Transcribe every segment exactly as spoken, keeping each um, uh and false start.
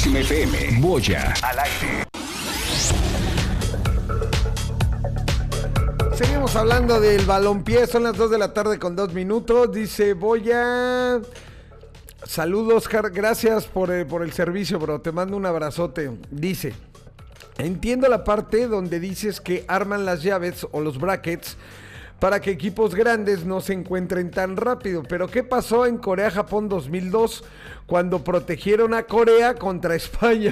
Máxima F M. Boya al aire. Seguimos hablando del balompié, son las dos de la tarde con dos minutos. Dice Boya, saludos, gracias por el, por el servicio, bro, te mando un abrazote. Dice, entiendo la parte donde dices que arman las llaves o los brackets para que equipos grandes no se encuentren tan rápido, pero ¿qué pasó en Corea-Japón dos mil dos cuando protegieron a Corea contra España?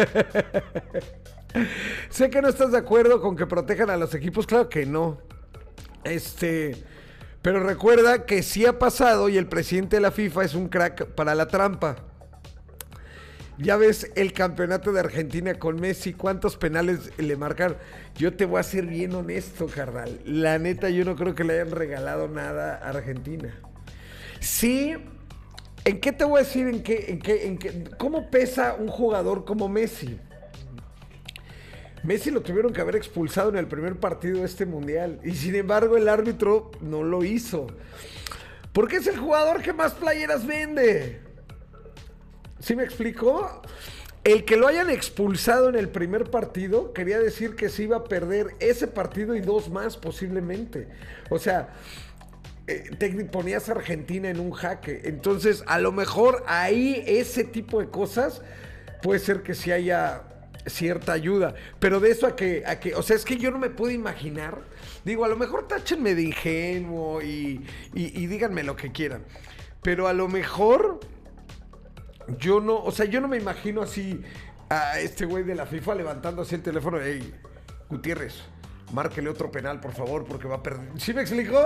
Sé que no estás de acuerdo con que protejan a los equipos, claro que no. Este, pero recuerda que sí ha pasado y el presidente de la FIFA es un crack para la trampa. Ya ves el campeonato de Argentina con Messi, ¿cuántos penales le marcaron? Yo te voy a ser bien honesto, carnal. La neta, yo no creo que le hayan regalado nada a Argentina. Sí, ¿en qué te voy a decir? ¿En qué, en qué, en qué? ¿Cómo pesa un jugador como Messi? Messi lo tuvieron que haber expulsado en el primer partido de este mundial. Y sin embargo, el árbitro no lo hizo. Porque es el jugador que más playeras vende. ¿Sí me explicó? El que lo hayan expulsado en el primer partido quería decir que se iba a perder ese partido y dos más posiblemente. O sea, eh, te ponías a Argentina en un jaque. Entonces, a lo mejor ahí ese tipo de cosas puede ser que sí haya cierta ayuda. Pero de eso a que, a que, o sea, es que yo no me puedo imaginar. Digo, a lo mejor táchenme de ingenuo y, y, y díganme lo que quieran. Pero a lo mejor... Yo no, o sea, yo no me imagino así a este güey de la FIFA levantando así el teléfono. Ey, Gutiérrez, márquele otro penal, por favor, porque va a perder. ¿Sí me explicó?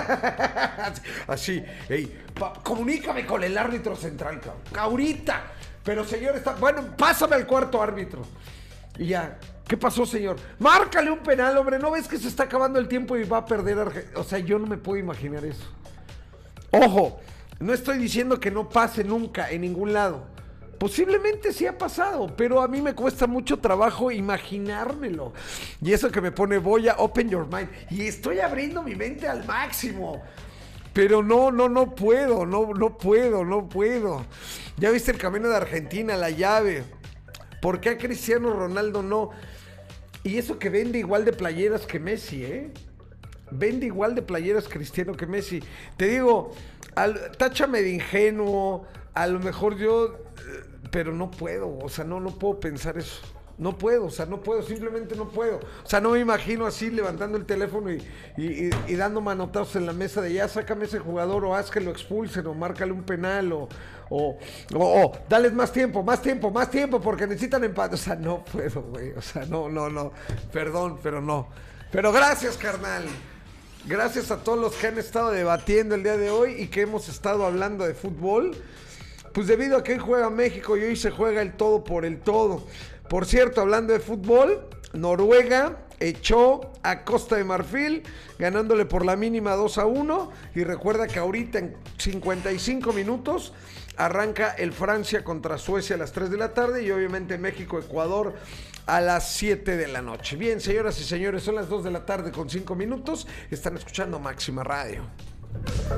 Así, ey, pa, comunícame con el árbitro central, cabrón. Ahorita. Pero señor, está. Bueno, pásame al cuarto árbitro. Y ya. ¿Qué pasó, señor? Márcale un penal, hombre. ¿No ves que se está acabando el tiempo y va a perder Argentina? O sea, yo no me puedo imaginar eso. Ojo. No estoy diciendo que no pase nunca en ningún lado. Posiblemente sí ha pasado, pero a mí me cuesta mucho trabajo imaginármelo. Y eso que me pone Boya, open your mind. Y estoy abriendo mi mente al máximo. Pero no, no, no puedo, no, no puedo, no puedo. Ya viste el camino de Argentina, la llave. ¿Por qué a Cristiano Ronaldo no? Y eso que vende igual de playeras que Messi, ¿eh? Vende igual de playeras Cristiano que Messi. Te digo... Al, táchame de ingenuo, a lo mejor yo, eh, pero no puedo, o sea, no, no puedo pensar eso, no puedo, o sea, no puedo, simplemente no puedo, o sea, no me imagino así levantando el teléfono y, y, y, y dando manotazos en la mesa de ya, sácame ese jugador, o haz que lo expulsen, o márcale un penal, o, o, o, o dales más tiempo, más tiempo, más tiempo, porque necesitan empate, o sea, no puedo, güey, o sea, no, no, no, perdón, pero no, pero gracias, carnal. Gracias a todos los que han estado debatiendo el día de hoy y que hemos estado hablando de fútbol. Pues debido a que hoy juega México y hoy se juega el todo por el todo. Por cierto, hablando de fútbol, Noruega echó a Costa de Marfil, ganándole por la mínima dos a uno. Y recuerda que ahorita en cincuenta y cinco minutos arranca el Francia contra Suecia a las tres de la tarde y obviamente México-Ecuador a las siete de la noche. Bien, señoras y señores, son las dos de la tarde con cinco minutos. Están escuchando Máxima Radio.